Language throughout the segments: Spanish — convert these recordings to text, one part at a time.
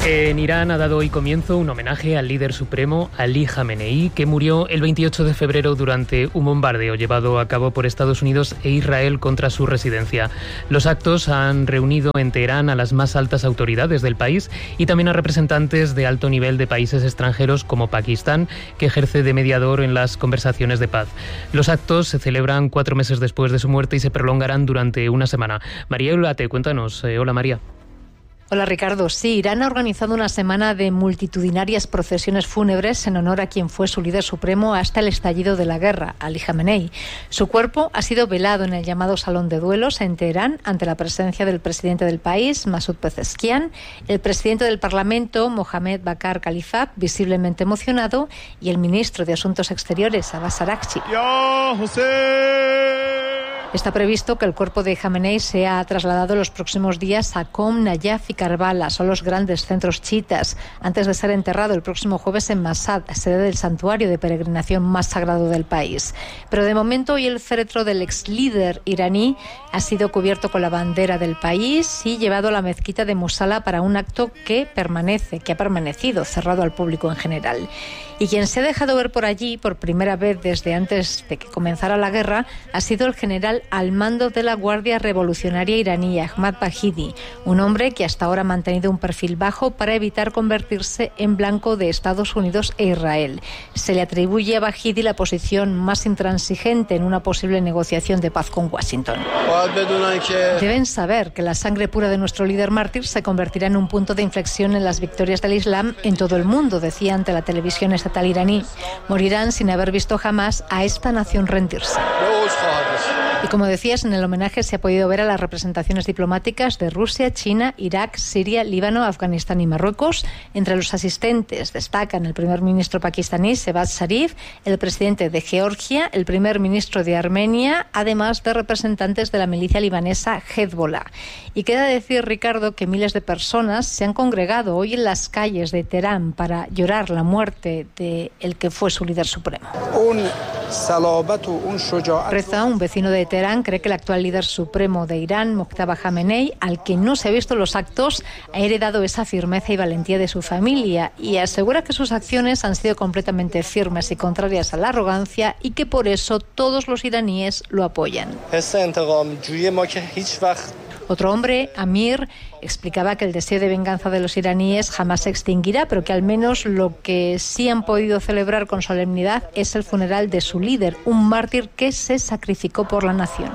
En Irán ha dado hoy comienzo un homenaje al líder supremo Ali Jamenei, que murió el 28 de febrero durante un bombardeo llevado a cabo por Estados Unidos e Israel contra su residencia. Los actos han reunido en Teherán a las más altas autoridades del país y también a representantes de alto nivel de países extranjeros como Pakistán, que ejerce de mediador en las conversaciones de paz. Los actos se celebran 4 meses después de su muerte y se prolongarán durante una semana. María Ulate, cuéntanos. Hola, María. Hola Ricardo, sí, Irán ha organizado una semana de multitudinarias procesiones fúnebres en honor a quien fue su líder supremo hasta el estallido de la guerra, Ali Jamenei. Su cuerpo ha sido velado en el llamado Salón de Duelos en Teherán ante la presencia del presidente del país, Masoud Pezeshkian, el presidente del Parlamento, Mohamed Bakar Khalifat, visiblemente emocionado, y el ministro de Asuntos Exteriores, Abbas Araghchi. Está previsto que el cuerpo de Jamenei sea trasladado los próximos días a Qom, Nayaf y Karbala, son los grandes centros chiitas, antes de ser enterrado el próximo jueves en Mashhad, sede del santuario de peregrinación más sagrado del país. Pero de momento hoy el féretro del ex líder iraní ha sido cubierto con la bandera del país y llevado a la mezquita de Musala para un acto que ha permanecido cerrado al público en general. Y quien se ha dejado ver por allí por primera vez desde antes de que comenzara la guerra ha sido el general al mando de la Guardia Revolucionaria iraní, Ahmad Vahidi, un hombre que hasta ahora ha mantenido un perfil bajo para evitar convertirse en blanco de Estados Unidos e Israel. Se le atribuye a Vahidi la posición más intransigente en una posible negociación de paz con Washington. Deben saber que la sangre pura de nuestro líder mártir se convertirá en un punto de inflexión en las victorias del Islam en todo el mundo, decía ante la televisión estatal iraní. Morirán sin haber visto jamás a esta nación rendirse. Y como decías, en el homenaje se ha podido ver a las representaciones diplomáticas de Rusia, China, Irak, Siria, Líbano, Afganistán y Marruecos. Entre los asistentes destacan el primer ministro pakistaní, Shehbaz Sharif, el presidente de Georgia, el primer ministro de Armenia, además de representantes de la milicia libanesa Hezbollah. Y queda decir, Ricardo, que miles de personas se han congregado hoy en las calles de Teherán para llorar la muerte de el que fue su líder supremo. Reza, un vecino de Teherán, cree que el actual líder supremo de Irán, Mojtaba Jamenei, al que no se ha visto los actos, ha heredado esa firmeza y valentía de su familia y asegura que sus acciones han sido completamente firmes y contrarias a la arrogancia y que por eso todos los iraníes lo apoyan. Otro hombre, Amir, explicaba que el deseo de venganza de los iraníes jamás se extinguirá, pero que al menos lo que sí han podido celebrar con solemnidad es el funeral de su líder, un mártir que se sacrificó por la nación.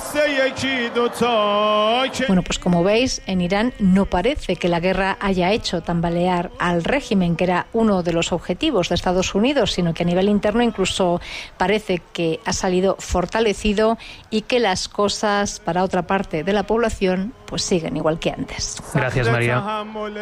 Bueno, pues como veis, en Irán no parece que la guerra haya hecho tambalear al régimen, que era uno de los objetivos de Estados Unidos, sino que a nivel interno incluso parece que ha salido fortalecido y que las cosas para otra parte de la población pues siguen igual que antes. Gracias, María.